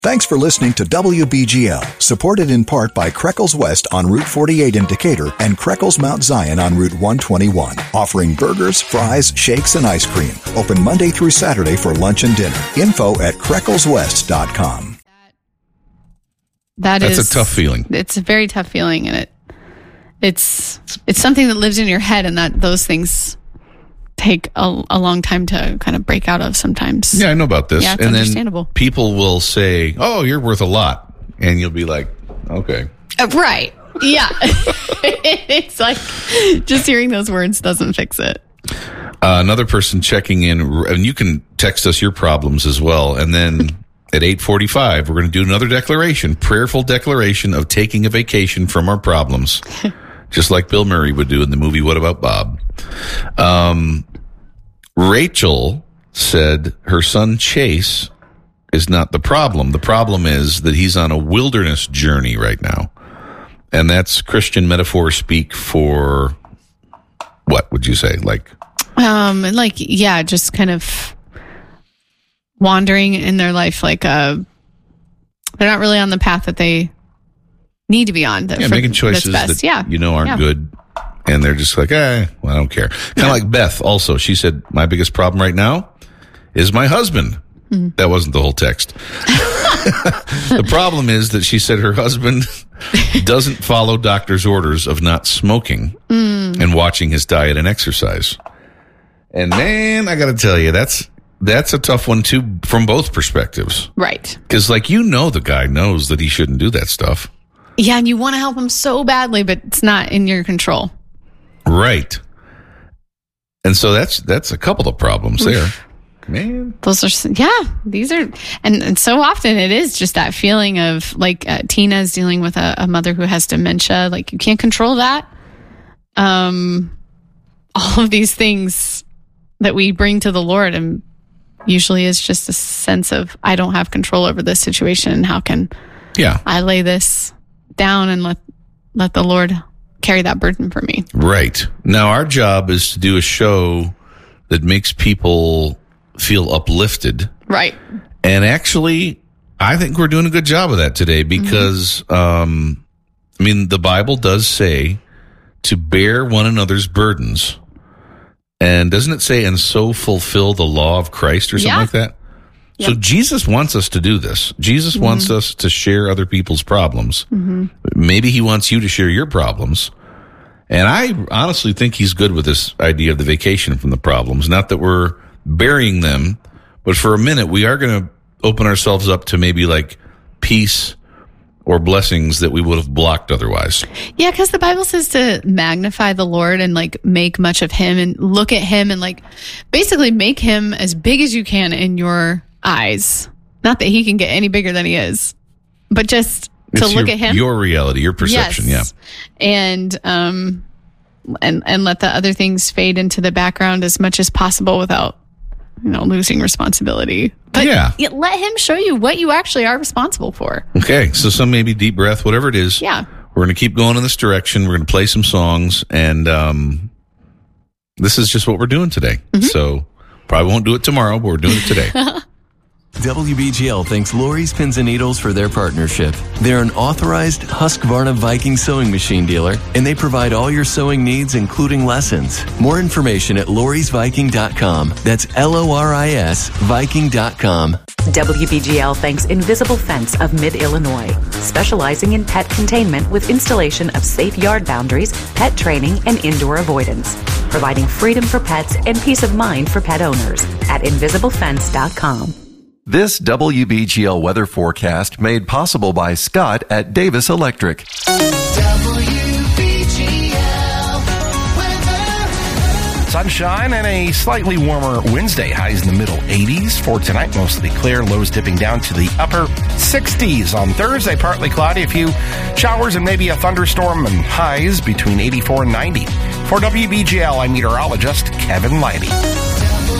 Thanks for listening to WBGL, supported in part by Kreckles West on Route 48 in Decatur and Kreckles Mount Zion on Route 121, offering burgers, fries, shakes, and ice cream. Open Monday through Saturday for lunch and dinner. Info at CracklesWest.com. That's a tough feeling. It's a very tough feeling, and it's something that lives in your head, and that those things take a long time to kind of break out of sometimes. Yeah, I know about this. Yeah, it's understandable. Then people will say, "Oh, you're worth a lot," and you'll be like, "Okay." Right. Yeah. It's like just hearing those words doesn't fix it. Another person checking in, and you can text us your problems as well, and then at 8:45, we're going to do another declaration, prayerful declaration of taking a vacation from our problems, just like Bill Murray would do in the movie What About Bob? Rachel said her son Chase is not the problem. The problem is that he's on a wilderness journey right now. And that's Christian metaphor speak for what would you say? Just kind of wandering in their life. they're not really on the path that they need to be on. Making choices that aren't good. And they're just like, I don't care. Kind of like Beth also. She said, my biggest problem right now is my husband. Mm-hmm. That wasn't the whole text. The problem is that she said her husband doesn't follow doctor's orders of not smoking and watching his diet and exercise. And man, I got to tell you, that's a tough one too from both perspectives. Right. Because the guy knows that he shouldn't do that stuff. Yeah, and you want to help him so badly, but it's not in your control. Right. And so that's a couple of problems there. Man. These are, and so often it is just that feeling of Tina is dealing with a mother who has dementia. You can't control that. All of these things that we bring to the Lord, and usually is just a sense of, I don't have control over this situation. How can I lay this down and let the Lord carry that burden for me? Right. Now our job is to do a show that makes people feel uplifted. Right. And actually, I think we're doing a good job of that today because, the Bible does say to bear one another's burdens. And doesn't it say, and so fulfill the law of Christ or something like that? Yep. So Jesus wants us to do this. Jesus wants us to share other people's problems. Mm-hmm. Maybe he wants you to share your problems. And I honestly think he's good with this idea of the vacation from the problems. Not that we're burying them, but for a minute, we are going to open ourselves up to maybe peace or blessings that we would have blocked otherwise. Yeah, because the Bible says to magnify the Lord and make much of him and look at him and basically make him as big as you can in your eyes. Not that he can get any bigger than he is, but just to look at him. Your reality, your perception, yes. And let the other things fade into the background as much as possible without losing responsibility. But let him show you what you actually are responsible for. Okay, so some maybe deep breath, whatever it is. Yeah. We're going to keep going in this direction. We're going to play some songs, and this is just what we're doing today. Mm-hmm. So probably won't do it tomorrow, but we're doing it today. WBGL thanks Lori's Pins and Needles for their partnership. They're an authorized Husqvarna Viking sewing machine dealer, and they provide all your sewing needs, including lessons. More information at lorisviking.com. That's LORIS Viking.com. WBGL thanks Invisible Fence of Mid-Illinois, specializing in pet containment with installation of safe yard boundaries, pet training, and indoor avoidance, providing freedom for pets and peace of mind for pet owners at invisiblefence.com. This WBGL weather forecast made possible by Scott at Davis Electric. Sunshine and a slightly warmer Wednesday. Highs in the middle 80s. For tonight, mostly clear. Lows dipping down to the upper 60s. On Thursday, partly cloudy. A few showers and maybe a thunderstorm, and highs between 84 and 90. For WBGL, I'm meteorologist Kevin Leidy.